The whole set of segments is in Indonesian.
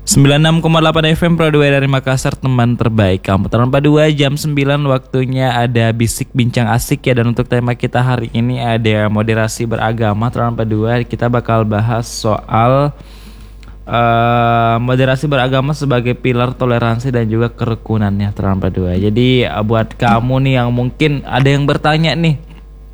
96,8 FM Pro 2 dari Makassar, teman terbaik kamu. Teman 2 jam 9 waktunya ada bisik bincang asik ya. Dan untuk tema kita hari ini ada moderasi beragama. Teman 2 kita bakal bahas soal moderasi beragama sebagai pilar toleransi dan juga kerukunannya Teman 2. Jadi buat kamu nih yang mungkin ada yang bertanya nih,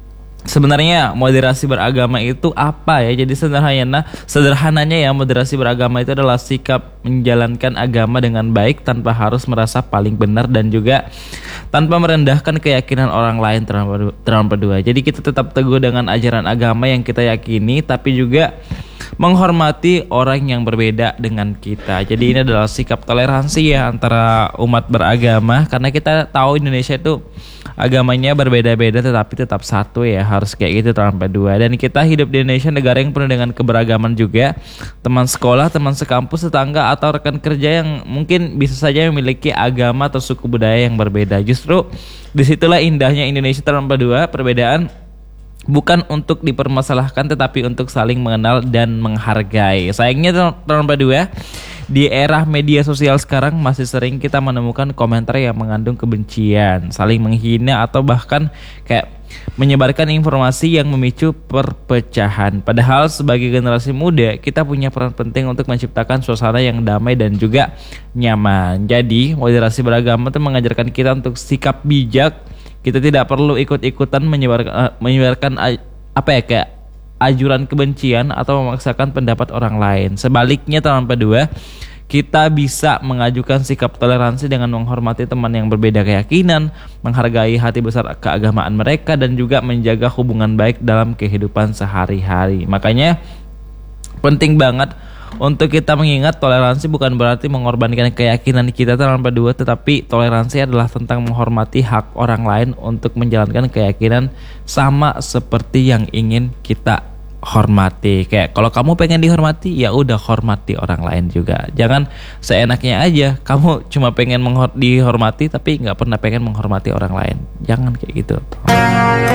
sebenarnya moderasi beragama itu apa ya? Jadi sederhananya ya, moderasi beragama itu adalah sikap menjalankan agama dengan baik tanpa harus merasa paling benar dan juga tanpa merendahkan keyakinan orang lain Teman 2. Jadi kita tetap teguh dengan ajaran agama yang kita yakini, tapi juga menghormati orang yang berbeda dengan kita. Jadi ini adalah sikap toleransi ya antara umat beragama, karena kita tahu Indonesia itu agamanya berbeda-beda tetapi tetap satu ya, harus kayak gitu Teman 2. Dan kita hidup di Indonesia, negara yang penuh dengan keberagaman juga. Teman sekolah, teman sekampus, tetangga atau rekan kerja yang mungkin bisa saja memiliki agama atau suku budaya yang berbeda. Justru disitulah indahnya Indonesia Teman 2. Perbedaan bukan untuk dipermasalahkan tetapi untuk saling mengenal dan menghargai. Sayangnya Teman 2, di era media sosial sekarang masih sering kita menemukan komentar yang mengandung kebencian, saling menghina atau bahkan kayak menyebarkan informasi yang memicu perpecahan. Padahal sebagai generasi muda kita punya peran penting untuk menciptakan suasana yang damai dan juga nyaman. Jadi moderasi beragama itu mengajarkan kita untuk sikap bijak. Kita tidak perlu ikut-ikutan menyebarkan kayak ajuran kebencian atau memaksakan pendapat orang lain. Sebaliknya Teman 2, kita bisa mengajukan sikap toleransi dengan menghormati teman yang berbeda keyakinan, menghargai hati besar keagamaan mereka, dan juga menjaga hubungan baik dalam kehidupan sehari-hari. Makanya penting banget untuk kita mengingat toleransi bukan berarti mengorbankan keyakinan kita Teman 2, tetapi toleransi adalah tentang menghormati hak orang lain untuk menjalankan keyakinan sama seperti yang ingin kita hormati. Kayak kalau kamu pengen dihormati, ya udah hormati orang lain juga. Jangan seenaknya aja kamu cuma pengen dihormati tapi nggak pernah pengen menghormati orang lain. Jangan kayak gitu.